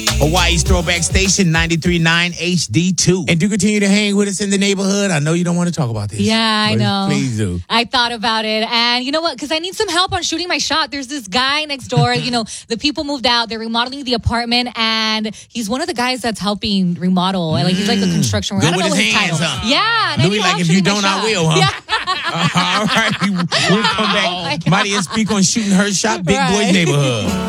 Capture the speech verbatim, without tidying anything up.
Hawaii's Throwback Station, ninety-three point nine H D two. And do continue to hang with us in the neighborhood. I know you don't want to talk about this. Yeah, I know. Please do. I thought about it. And you know what? Because I need some help on shooting my shot. There's this guy next door. You know, the people moved out. They're remodeling the apartment. And he's one of the guys that's helping remodel. Mm. Like, he's like a construction worker. Good I don't with know his his hands, title. huh? Yeah. And Louis, like, if you don't, I will, huh? Yeah. uh, all right. We'll come back. Oh, Mighty and speak on shooting her shot. Big right. Boys Neighborhood.